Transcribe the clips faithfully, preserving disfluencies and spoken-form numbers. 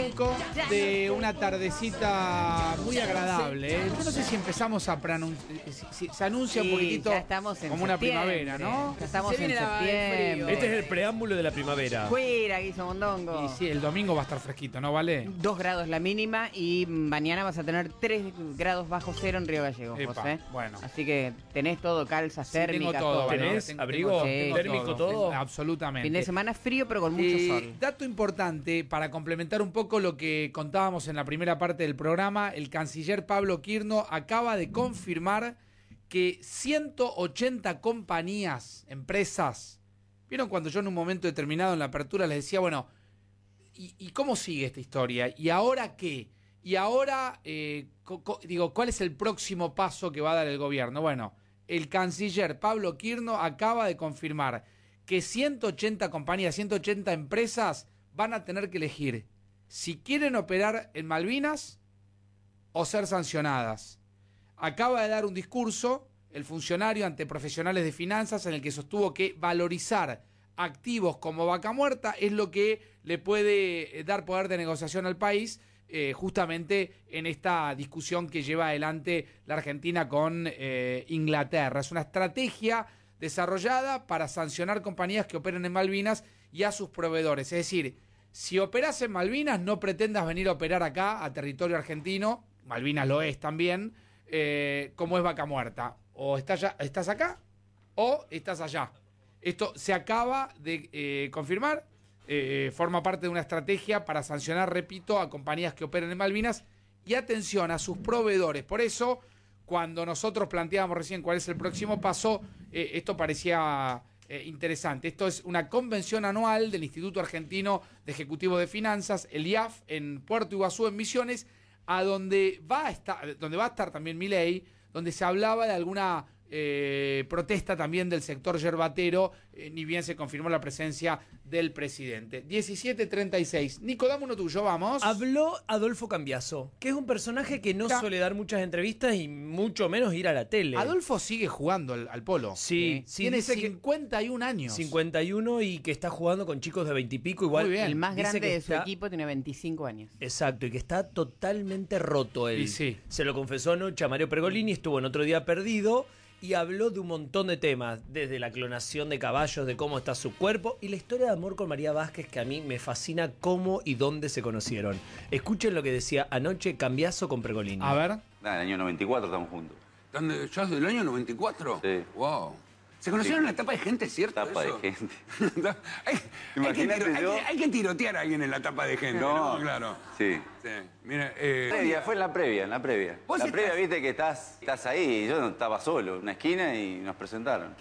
Nico, de una tardecita muy agradable. ¿eh? Yo no sé si empezamos a pronunciar, si, si se anuncia Sí, un poquito ya estamos en como una septiembre. primavera, ¿no? Ya estamos Se en viene la- el septiembre. frío. Este es el preámbulo de la primavera. Fuera, Guiso Mondongo. Y sí, el domingo va a estar fresquito, ¿no vale? Dos grados la mínima y mañana vas a tener tres grados bajo cero en Río Gallegos, Epa, José. bueno. Así que tenés todo, calzas Sí, tengo térmicas, todo, todo. ¿vale? ¿Tenés Tengo- abrigo tengo térmico todo? Absolutamente. Fin de semana frío, pero con mucho Eh, sol. Dato importante para complementar un poco lo que contábamos en la primera parte del programa, el canciller Pablo Quirno acaba de confirmar que ciento ochenta compañías, empresas, ¿vieron cuando yo en un momento determinado en la apertura les decía, bueno, ¿y, y cómo sigue esta historia? ¿Y ahora qué? Y ahora, eh, co- co- digo, ¿cuál es el próximo paso que va a dar el gobierno? Bueno, el canciller Pablo Quirno acaba de confirmar que ciento ochenta compañías, ciento ochenta empresas van a tener que elegir si quieren operar en Malvinas o ser sancionadas. Acaba de dar un discurso el funcionario ante profesionales de finanzas en el que sostuvo que valorizar activos como Vaca Muerta es lo que le puede dar poder de negociación al país, eh, justamente en esta discusión que lleva adelante la Argentina con eh, Inglaterra. Es una estrategia desarrollada para sancionar compañías que operen en Malvinas y a sus proveedores. Es decir, si operás en Malvinas, no pretendas venir a operar acá, a territorio argentino, Malvinas lo es también, eh, como es Vaca Muerta. O estás, ya, estás acá o estás allá. Esto se acaba de eh, confirmar, eh, forma parte de una estrategia para sancionar, repito, a compañías que operen en Malvinas y atención a sus proveedores. Por eso, cuando nosotros planteábamos recién cuál es el próximo paso, eh, esto parecía eh, interesante. Esto es una convención anual del Instituto Argentino de Ejecutivo de Finanzas, el I A F, en Puerto Iguazú, en Misiones, a donde va a estar, donde va a estar también Milei, donde se hablaba de alguna eh, protesta también del sector yerbatero, eh, ni bien se confirmó la presencia del presidente. diecisiete treinta y seis. Nico, dame uno tuyo, vamos. Habló Adolfo Cambiaso, que es un personaje que no Ya. suele dar muchas entrevistas y mucho menos ir a la tele. Adolfo sigue jugando al, al polo. Sí, sí, Tiene dice que cincuenta y un años. cincuenta y uno y que está jugando con chicos de veinte y pico. Igual Muy bien. El más dice grande que de su está- equipo tiene veinticinco años. Exacto, y que está totalmente roto él. Y sí. Se lo confesó anoche a Mario Pergolini, estuvo en Otro Día Perdido y habló de un montón de temas, desde la clonación de caballos, de cómo está su cuerpo y la historia de amor con María Vázquez, que a mí me fascina cómo y dónde se conocieron. Escuchen lo que decía anoche Cambiaso con Pergolini. A ver. Nada, en el año noventa y cuatro estamos juntos. ¿Dónde, ¿Ya es del año noventa y cuatro? Sí. Wow. ¿Se conocieron Sí. en la tapa de gente, cierto? Tapa eso? de gente. hay, hay, que Imagínate tiro- hay yo. que- hay que tirotear a alguien en la tapa de gente, ¿no? No. Claro. Sí. Sí. Mira, eh, Previa, fue en la previa, en la previa. ¿Vos La estás- previa, viste que estás, estás ahí, y yo no estaba solo, en una esquina y nos presentaron.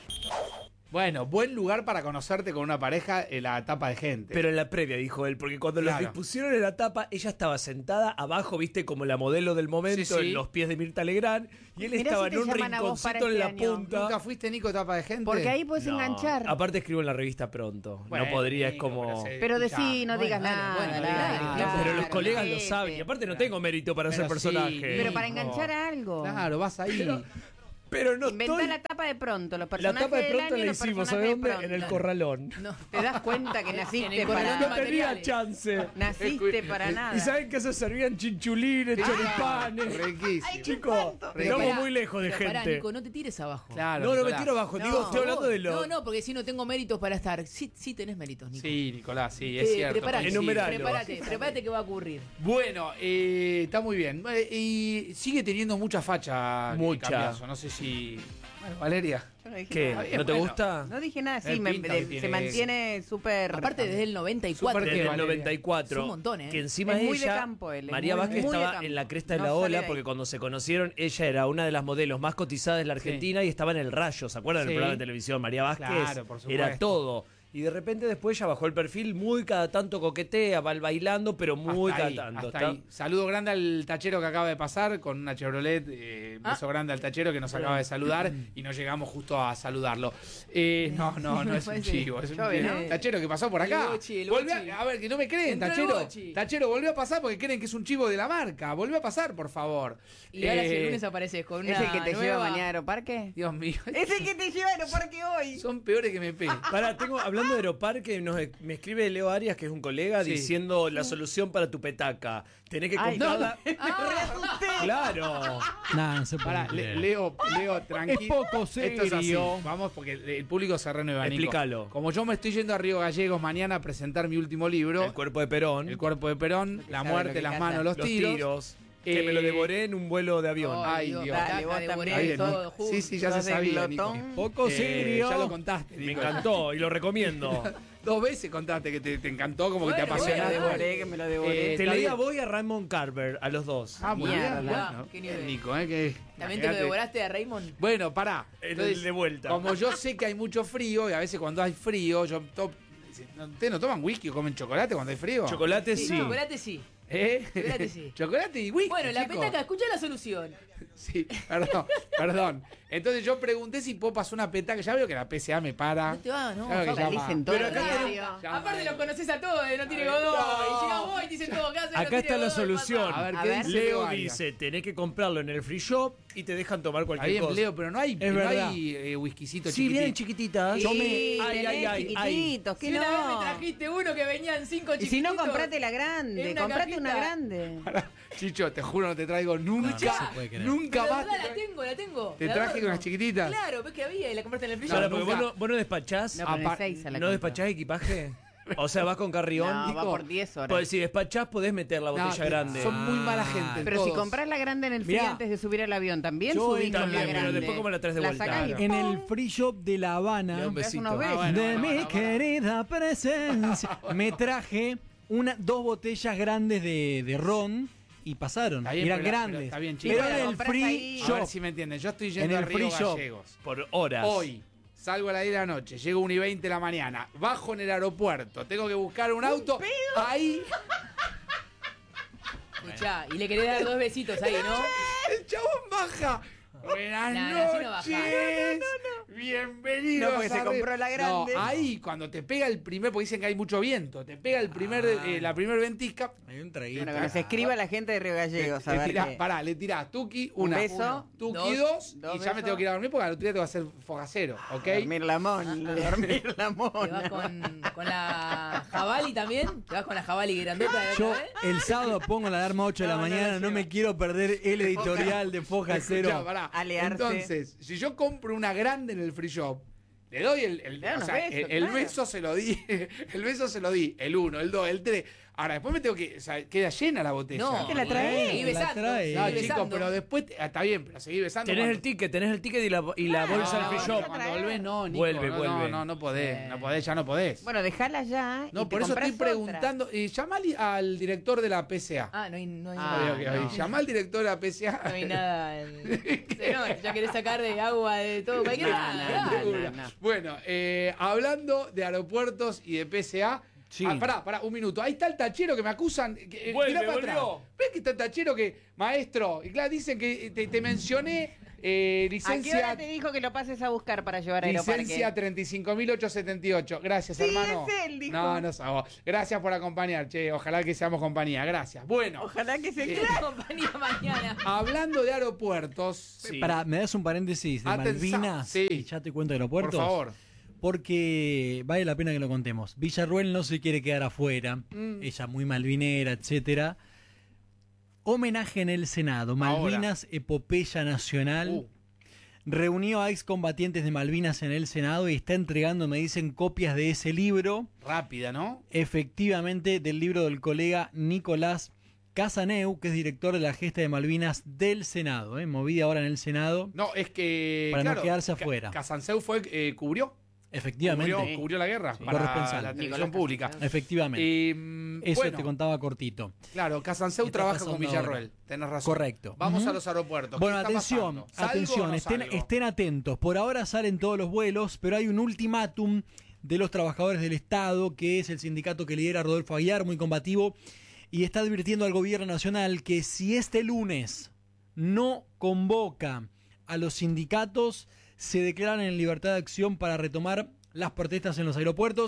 Bueno, buen lugar para conocerte con una pareja en la etapa de gente. Pero en la previa, dijo él, porque cuando Claro. los dispusieron en la tapa, ella estaba sentada abajo, viste, como la modelo del momento, Sí, sí. en los pies de Mirta Legrand, y él Mirá estaba si te en un llaman a vos para rinconcito en este la año. punta. ¿Nunca fuiste, Nico, etapa de gente? Porque ahí puedes No, enganchar. Aparte escribo en la revista pronto. Bueno, no podría, es Nico, como... pero se- Pero escuchá, decí, no bueno, digas dale, nada. bueno, dale, dale, claro, claro. pero los colegas lo gente. saben. Y aparte no tengo mérito para Pero ser personaje. sí. Pero para Nico. enganchar a algo. Claro, vas ahí. Pero, pero no Inventá estoy... la tapa de pronto, los La personajes tapa de del pronto año y la los hicimos, personajes ¿sabes de dónde? pronto. En el corralón. No. Te das cuenta que En el naciste corralón para de No tenía materiales. chance. naciste para nada. Y saben que se servían chinchulines, choripanes. Riquísimo. Chicos, Pero estamos pará, muy lejos de pero pará, gente. Nico, no te tires abajo. Claro, No, no me Nicolás. tiro abajo. No. Digo, estoy hablando de lo... No, no, porque si no tengo méritos para estar. Sí, sí tenés méritos, Nico. Sí, Nicolás, sí, es Eh, cierto. Prepárate, coincido. Enumeralo. prepárate, prepárate que va a ocurrir. Bueno, eh, está muy bien. Eh, Y sigue teniendo mucha facha. Mucha. Cambiaso. No sé si... Bueno, Valeria. Yo no dije ¿Qué? nada. bien, ¿No te bueno. gusta? No dije nada, sí, El me- pinta de- que tiene- se mantiene súper... Aparte, desde el noventa y cuatro. Súper Desde el Valeria. noventa y cuatro. Es un montón, ¿eh? Que encima Es muy de ella, campo él, es María muy- Vázquez muy de estaba campo. en la cresta de No la sale ola de ahí. porque cuando se conocieron ella era una de las modelos más cotizadas de la Argentina y estaba en el Rayo, ¿se acuerdan del Sí. programa de televisión? María Vázquez Claro, por supuesto. era todo. Y de repente después ella bajó el perfil, muy cada tanto coquetea, va bailando, pero muy Hasta cada ahí, tanto. hasta Está- ahí. Saludo grande al tachero que acaba de pasar con una Chevrolet. Eh, Ah. beso grande al tachero que nos acaba de saludar y no llegamos justo a saludarlo. Eh, no, no, no es un chivo. Es un Yo, chivo. ¿no? Tachero que pasó por acá. El Bochi, el Volvió Bochi. a, a ver, que no me creen, Entró el Tachero. Bochi. Tachero, volvió a pasar porque creen que es un chivo de la marca. Volvió a pasar, por favor. Y ahora si Eh, el lunes apareces con una ¿Es el que te lleva nueva- mañana a Aeroparque? Dios mío. ¿Es el que te lleva a Aeroparque hoy? Son peores que me peguen. Pará, tengo, hablando hablando de Aeroparque, nos, me escribe Leo Arias, que es un colega, Sí. diciendo la solución para tu petaca. Tenés que Ay, comprarla. Ah, Claro. Nah, no se puede. Pará, Le- creer. Leo, Leo, tranquilo. Es poco Esto es así. serio. Vamos, porque el- el público se renueva, Nico. Explícalo. Como yo me estoy yendo a Río Gallegos mañana a presentar mi último libro, El cuerpo de Perón. El cuerpo de Perón, que la sabe muerte, lo que las canta. manos, los, los tiros. tiros. Que Eh, me lo devoré en un vuelo de avión. Ay, Dios, Dios. Dale, Dale, vos vos también. Está bien, ¿no? todo junto. Sí, sí, ya se Sos de sabía, Nico. glotón. Poco Eh, serio. ya lo contaste, Me Nico. encantó y lo recomiendo. Dos veces contaste que te, te encantó, como que te Bueno, Me lo apasionó. bueno, devoré, que me lo devoré. Eh, Te está leí bien. a vos y a Raymond Carver, a los dos. Ah, muy bien. Mierda. Bueno, Qué nivel. Nico, ¿eh? Que, ¿También te lo imagínate. devoraste a Raymond? Bueno, pará. El Entonces, de vuelta. Como yo sé que hay mucho frío y a veces cuando hay frío, yo to- ¿ustedes no toman whisky o comen chocolate cuando hay frío? Chocolate Sí, sí. chocolate sí. ¿Eh? Chocolate sí. Chocolate y whisky. Bueno, la chico. petaca, escucha la solución. Sí, perdón, perdón. Entonces yo pregunté si puedo pasar una petaca. Ya veo que la P C A me para. No te va, no, Claro que Fabio. llama. Dicen todo Pero el acá diario. Llama. Aparte lo conoces a todos, eh, no tiene A ver, Godoy. no. Y llegás vos y dicen todo, ¿qué haces? No Acá tiene está la Godoy, solución. A ver, A ¿qué ver. dice Leo Arias? dice, tenés que comprarlo en el free shop y te dejan tomar Está cualquier bien, cosa. Leo, pero no hay, Es no verdad. hay eh, whiskycito Sí, vienen chiquitito. chiquititas. Sí, Yo me... Ay, tenés ay, ay, ay. chiquititos, Si que una vez me no. trajiste uno que venían cinco Y chiquitos. si no, comprate la grande. en una Comprate una cajita. grande. Pará, Chicho, te juro, no te traigo nunca. No, no se puede creer. Nunca Pero más. verdad, te la tra- tengo, la tengo. Te La traje adorno. con las chiquititas. Claro, ves que había y la compraste en el freezer. Claro, No, porque vos nunca. no, vos no despachás. No, pero Apa- en seis a la ¿No compro. despachás equipaje? O sea, vas con carrión. No, va Nico. por diez horas. Pues si despachás podés meter la No, botella te- grande. Son muy mala gente. Pero si todos. compras la grande en el free Mirá, antes de subir al avión, también yo subís con la también, pero grande. después ¿cómo la traes de vuelta? sacás y Claro. En ¡pum! el free shop de La Le Habana, da un Compras besito. unos besos. Ah, bueno, de bueno, mi bueno, bueno. querida presencia, me traje una, dos botellas grandes de, de ron y pasaron. Está bien, Eran pero- grandes. pero está bien, Pero chicos. en la el compras free ahí. A shop. ver si me entienden. Yo estoy En yendo a el Río free shop. Gallegos. Por horas. Hoy salgo a las diez de la noche, llego a una y veinte de la mañana, bajo en el aeropuerto, tengo que buscar un auto. Ahí Escuchá, y le querés dar dos besitos ahí, ¿no? el chabón baja. Buenas No, no, así no noches. baja. Bienvenidos. No, porque se a Río. compró la grande. No, ahí cuando te pega el primer, porque dicen que hay mucho viento, te pega el primer, eh, la primer ventisca. Hay un traguito. Bueno, que nos escriba la gente de Río Gallegos, a Le ver tirás- qué. pará, le tirás Tuki, Un una. beso, uno, Tuki dos, dos, dos y ya me besos. tengo que ir a dormir porque al otro día te va a hacer fogacero, ¿ok? Dormir la mona, dormir la ¿Te vas mona. con, con la Jabali también? ¿Te vas con la Jabali grandota de Yo otra vez? el sábado pongo la alarma ocho de la No, no mañana, la no, lleva. me quiero perder el editorial de Foja Escuchá, Cero. pará. Alearse. Entonces, si yo compro una grande en el free shop, le doy el, el, Le da o unos sea, besos, el, el claro. beso se lo di, el beso se lo di, el uno, el dos, el tres. Ahora después me tengo que, o sea, queda llena la botella. No, te la traes. seguí La besando. traes. No, seguí chicos, besando. pero después te- ah, está bien, pero seguí besando. Tenés cuando- el ticket, tenés el ticket y la, y la bolsa no, del free no, shop. no, cuando volvés, no, Nico, Vuelve, no, vuelve. No, no, no podés, no podés, ya no podés. Bueno, dejala ya. y no, te por eso estoy compras otra. preguntando. Eh, llama al, al director de la P C A. Ah, no hay, no hay Ah, nada. Ok, ok, ok. no. Llama al director de la P C A. No hay nada. En... Sí, no, ya querés sacar de agua, de todo, cualquier No, cosa. no, Dale. no, no, no. Bueno, eh, hablando de aeropuertos y de P C A. Sí. Ah, pará, pará, un minuto. Ahí está el tachero que me acusan. Que, eh, Vuelve, mirá para volvió. atrás. ¿Ves que está el tachero que, maestro? Y claro, dicen que te, te mencioné eh, ¿A qué hora licencia. te dijo que lo pases a buscar para llevar a Aeroparque? Licencia treinta y cinco mil ochocientos setenta y ocho. Gracias, Sí, hermano. es él, dijo. No, no sabos. Gracias por acompañar, che. Ojalá que seamos compañía. Gracias. Bueno, Ojalá que se Eh, quede. Compañía mañana. hablando de aeropuertos. Sí. Pará, ¿me das un paréntesis de Atensa- Malvinas? sí. Y ya te cuento de Por aeropuertos. favor. Porque vale la pena que lo contemos. Villarruel no se quiere quedar afuera. Mm. Ella muy malvinera, etcétera. Homenaje en el Senado. Malvinas, epopeya nacional. Uh, Reunió a excombatientes de Malvinas en el Senado y está entregando, me dicen, copias de ese libro. rápida, ¿no? Efectivamente, del libro del colega Nicolás Casaneu, que es director de la gesta de Malvinas del Senado. ¿eh? Movida ahora en el Senado. No, es que. Para no claro, quedarse Ca- afuera. Casanseu fue, eh, cubrió. Efectivamente. Cubrió, cubrió la guerra para Corresponsal. la televisión Nicolás pública. Casanseu. Efectivamente. Eh, Eso bueno, te contaba cortito. claro, Casanseu ¿Qué está trabaja con pasando Villarroel. ahora? Tenés razón. Correcto. Vamos Ujú. a los aeropuertos. Bueno, ¿Qué está atención, pasando? ¿Salgo atención, o no estén, salgo? estén atentos. Por ahora salen todos los vuelos, pero hay un ultimátum de los trabajadores del Estado, que es el sindicato que lidera Rodolfo Aguiar, muy combativo, y está advirtiendo al gobierno nacional que si este lunes no convoca a los sindicatos, se declaran en libertad de acción para retomar las protestas en los aeropuertos,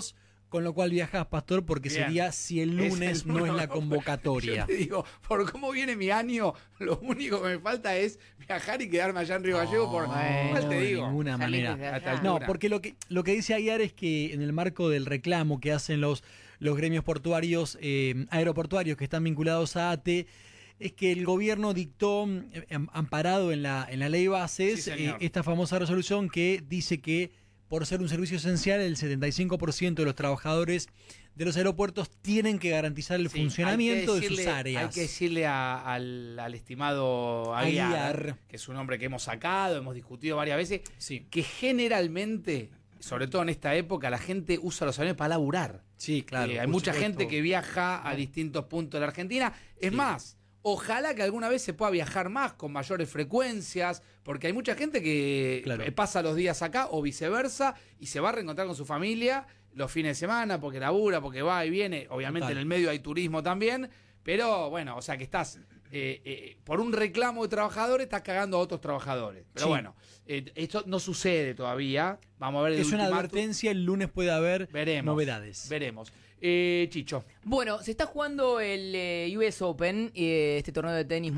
con lo cual viajás, Pastor, porque Bien. sería si el Es lunes el no es uno. la convocatoria. Yo te digo, por cómo viene mi año, lo único que me falta es viajar y quedarme allá en Río Gallego por... bueno, igual te de digo. ninguna Salís manera. desde A allá. tal No, altura. porque lo que, lo que dice Aguiar es que en el marco del reclamo que hacen los, los gremios portuarios, eh, aeroportuarios que están vinculados a A T E, es que el gobierno dictó, eh, amparado en la, en la ley bases, Sí, eh, señor. esta famosa resolución que dice que por ser un servicio esencial, el setenta y cinco por ciento de los trabajadores de los aeropuertos tienen que garantizar el Sí, funcionamiento hay que de sus decirle- áreas. Hay que decirle a- al, al estimado Aguiar, Aguiar. que es un hombre que hemos sacado, hemos discutido varias veces, Sí, que generalmente, sobre todo en esta época, la gente usa los aviones para laburar. sí, claro. Eh, hay por mucha supuesto. gente que viaja a distintos puntos de la Argentina. Es más, ojalá que alguna vez se pueda viajar más con mayores frecuencias, porque hay mucha gente que Claro. eh, pasa los días acá o viceversa y se va a reencontrar con su familia los fines de semana porque labura, porque va y viene. Obviamente Total. en el medio hay turismo también, pero bueno, o sea que estás... eh, eh, por un reclamo de trabajadores estás cagando a otros trabajadores. Pero Sí. bueno, eh, esto no sucede todavía. Vamos a ver el Es una ultimátum. advertencia, el lunes puede haber Veremos. novedades. Veremos. Eh, Chicho. Bueno, se está jugando el eh, U S Open, eh, este torneo de tenis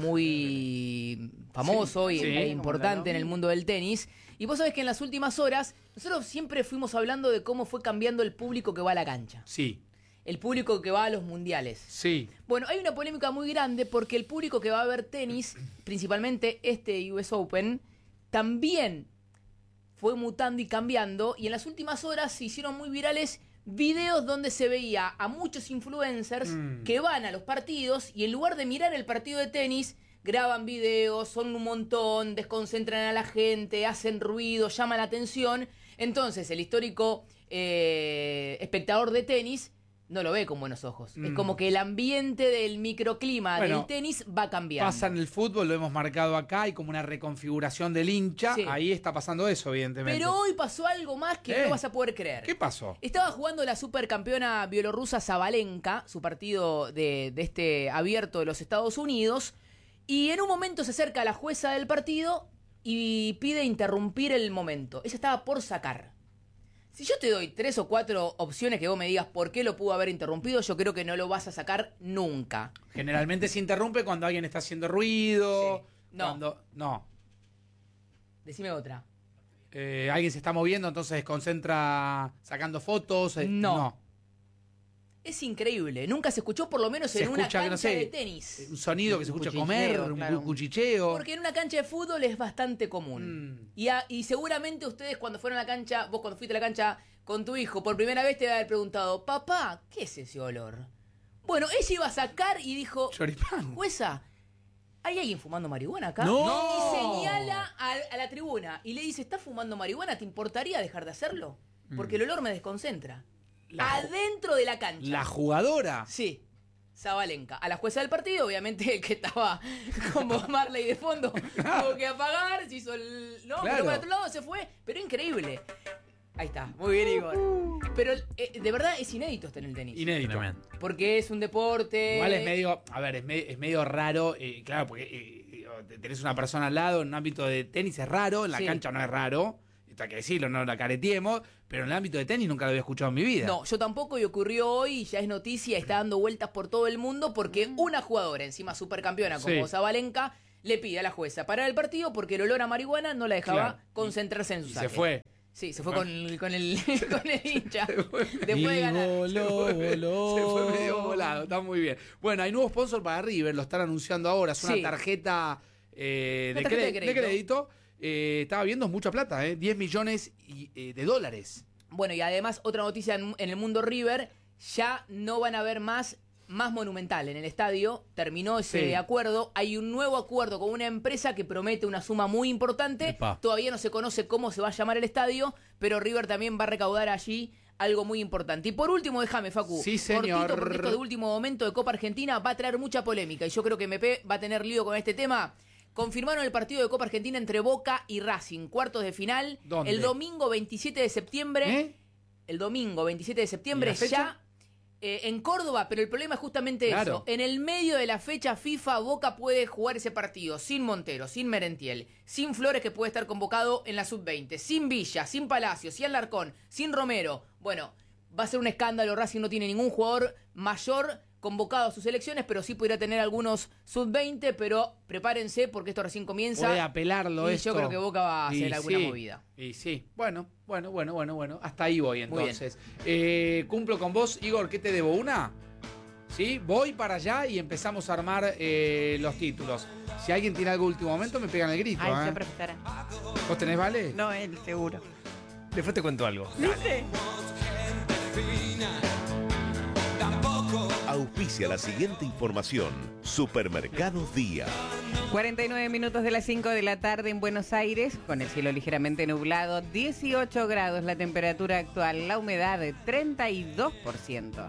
muy famoso y sí. e importante en el mundo del tenis. Y vos sabés que en las últimas horas, nosotros siempre fuimos hablando de cómo fue cambiando el público que va a la cancha. Sí, El público que va a los mundiales. sí. Bueno, hay una polémica muy grande porque el público que va a ver tenis, principalmente este U S Open, también fue mutando y cambiando. Y en las últimas horas se hicieron muy virales videos donde se veía a muchos influencers Mm. que van a los partidos y en lugar de mirar el partido de tenis, graban videos, son un montón, desconcentran a la gente, hacen ruido, llaman la atención. Entonces el histórico eh, espectador de tenis no lo ve con buenos ojos. Es Mm. como que el ambiente del microclima Bueno, del tenis va cambiando. Pasa en el fútbol, lo hemos marcado acá, hay como una reconfiguración del hincha. Sí. Ahí está pasando eso, evidentemente. Pero hoy pasó algo más que ¿Eh? no vas a poder creer. ¿Qué pasó? Estaba jugando la supercampeona bielorrusa Sabalenka, su partido de, de este abierto de los Estados Unidos, y en un momento se acerca a la jueza del partido y pide interrumpir el momento. Ella estaba por sacar. Si yo te doy tres o cuatro opciones que vos me digas por qué lo pudo haber interrumpido, yo creo que no lo vas a sacar nunca. Generalmente se interrumpe cuando alguien está haciendo ruido. Sí. No. Cuando, no. Decime otra. Eh, alguien se está moviendo, entonces se concentra sacando fotos. eh, No. Es increíble. Nunca se escuchó por lo menos Se en una escucha, cancha que no sé, de tenis. Un sonido que se Un escucha cuchicheo, comer, un claro. cu- cuchicheo. Porque en una cancha de fútbol es bastante común. Mm. Y, a- y seguramente ustedes cuando fueron a la cancha, vos cuando fuiste a la cancha con tu hijo, por primera vez te debe haber preguntado, papá, ¿qué es ese olor? Bueno, ella iba a sacar y dijo, Choripán. jueza, ¿hay alguien fumando marihuana acá? ¡No! Y señala a, a la tribuna y le dice, ¿estás fumando marihuana? ¿Te importaría dejar de hacerlo? Porque el olor me desconcentra. La- Adentro de la cancha. La jugadora. Sí. Zabalenka. A la jueza del partido, obviamente el que estaba como Marley de fondo, tuvo que apagar, se hizo el. No, Claro. pero para otro lado se fue. Pero increíble. Ahí está, muy bien, Igor. Pero eh, de verdad es inédito estar en el tenis. Inédito. Tremendo. Porque es un deporte. Igual es medio, a ver, es, me- es medio raro, eh, claro, porque eh, eh, tenés una persona al lado en un ámbito de tenis es raro, en la Sí. cancha no es raro, esto hay que decirlo, no la careteemos, pero en el ámbito de tenis nunca lo había escuchado en mi vida. No, yo tampoco, y ocurrió hoy, y ya es noticia, está dando vueltas por todo el mundo porque una jugadora, encima supercampeona como Sí. Zabalenka, le pide a la jueza parar el partido porque el olor a marihuana no la dejaba Claro. concentrarse en su Y saque. se fue. Sí, se fue con, el- con, el, con el hincha. Después de Y ganar. voló, voló. Se fue medio volado, está muy bien. Bueno, hay nuevo sponsor para River, lo están anunciando ahora, es una Sí. tarjeta, eh, Una de, tarjeta cre- de de crédito. crédito. Eh, estaba viendo es mucha plata, eh, diez millones y, eh, de dólares. Bueno, y además, otra noticia en, en el mundo River, ya no van a haber más, más Monumental en el estadio. Terminó ese Sí. acuerdo. Hay un nuevo acuerdo con una empresa que promete una suma muy importante. Epa. Todavía no se conoce cómo se va a llamar el estadio, pero River también va a recaudar allí algo muy importante. Y por último, déjame, Facu. Sí, señor. Cortito, porque esto de último momento de Copa Argentina va a traer mucha polémica. Y yo creo que M P va a tener lío con este tema. Confirmaron el partido de Copa Argentina entre Boca y Racing, cuartos de final. ¿Dónde? El domingo veintisiete de septiembre. ¿Eh? El domingo veintisiete de ¿Y septiembre la fecha? ya eh, en Córdoba, pero el problema es justamente Claro. eso. En el medio de la fecha FIFA, Boca puede jugar ese partido sin Montero, sin Merentiel, sin Flores, que puede estar convocado en la sub veinte, sin Villa, sin Palacio, sin Alarcón, sin Romero. Bueno, va a ser un escándalo. Racing no tiene ningún jugador mayor convocado a sus selecciones, pero sí podría tener algunos sub veinte, pero prepárense porque esto recién comienza. Puede apelarlo y esto. yo creo que Boca va a hacer Y alguna sí, movida. Y sí, bueno, bueno, bueno, bueno, bueno. Hasta ahí voy Muy entonces. Eh, cumplo con vos, Igor, ¿qué te debo? ¿Una? ¿Sí? Voy para allá y empezamos a armar eh, los títulos. Si alguien tiene algo último momento, me pegan el grito. Ay, ¿eh? siempre estará. ¿Vos tenés, Vale? No, él, seguro. Después te cuento algo. ¿Viste? Auspicia la siguiente información. Supermercados Día. cuarenta y nueve minutos de las cinco de la tarde en Buenos Aires, con el cielo ligeramente nublado, dieciocho grados la temperatura actual, la humedad de treinta y dos por ciento.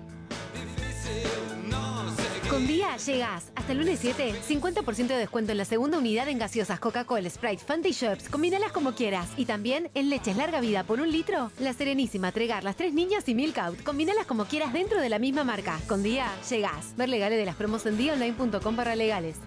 Con Día llegás hasta el lunes siete, cincuenta por ciento de descuento en la segunda unidad en gaseosas Coca-Cola, Sprite, Fanta y Schweppes. Combínalas como quieras. Y también en leches larga vida por un litro, La Serenísima, Tregar, Las Tres Niñas y Milk Out. Combínalas como quieras dentro de la misma marca. Con Día llegás. Ver legales de las promos en día online punto com barra legales.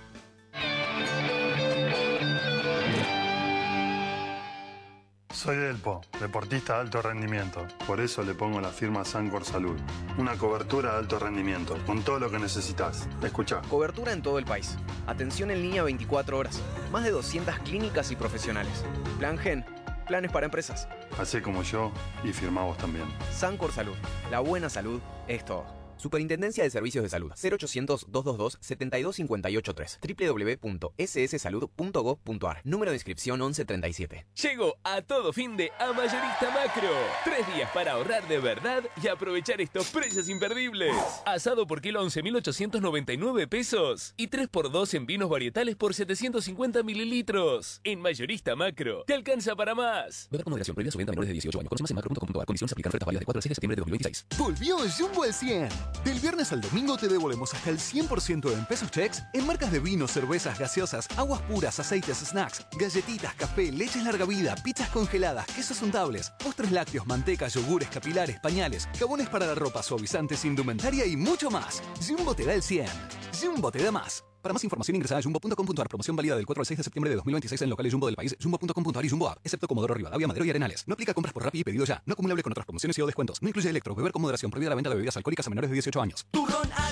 Soy Delpo, deportista de alto rendimiento. Por eso le pongo la firma Sancor Salud. Una cobertura de alto rendimiento, con todo lo que necesitas. Escucha. Cobertura en todo el país. Atención en línea veinticuatro horas. Más de doscientas clínicas y profesionales. Plan Gen. Planes para empresas. Hacé como yo y firmá vos también. Sancor Salud. La buena salud es todo. Superintendencia de Servicios de Salud. cero ochocientos, doscientos veintidós, setenta y dos cincuenta y ocho tres. doble u doble u doble u punto ese ese salud punto gov punto a r. Número de inscripción once treinta y siete. Llegó a todo fin de a Mayorista Macro. Tres días para ahorrar de verdad y aprovechar estos precios imperdibles. Asado por kilo once mil ochocientos noventa y nueve pesos. Y tres por dos en vinos varietales por setecientos cincuenta mililitros. En Mayorista Macro, te alcanza para más. Beber con moderación, prohibida su venta a menores de dieciocho años. Conoce más en macro punto com punto a r. Condiciones aplican. Ofertas válidas de cuatro al seis de septiembre de dos mil veintiséis. Volvió Jumbo al cien. Del viernes al domingo te devolvemos hasta el cien por ciento en pesos checks en marcas de vinos, cervezas, gaseosas, aguas puras, aceites, snacks, galletitas, café, leches larga vida, pizzas congeladas, quesos untables, postres lácteos, manteca, yogures, capilares, pañales, jabones para la ropa, suavizantes, indumentaria y mucho más. Jumbo te da el cien. Jumbo te da más. Para más información ingresa a jumbo punto com punto a r. Promoción válida del cuatro al seis de septiembre de dos mil veintiséis en locales Jumbo del país, jumbo punto com punto a r y Jumbo App, excepto Comodoro Rivadavia, Madero y Arenales. No aplica compras por Rappi y pedido ya. No acumulable con otras promociones y o descuentos. No incluye electro. Beber con moderación. Prohibida la venta de bebidas alcohólicas a menores de dieciocho años.